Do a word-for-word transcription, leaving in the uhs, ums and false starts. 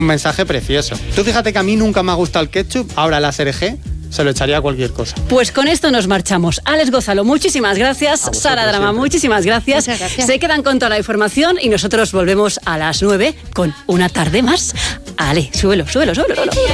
Un mensaje precioso. Tú fíjate que a mí nunca me ha gustado el ketchup, ahora la S R G se lo echaría a cualquier cosa. Pues con esto nos marchamos. Alex Gózalo, muchísimas gracias. Sara Drama, siempre. muchísimas gracias. gracias. Se quedan con toda la información y nosotros volvemos a las nueve con una tarde más. Ale, súbelo, súbelo, súbelo. súbelo.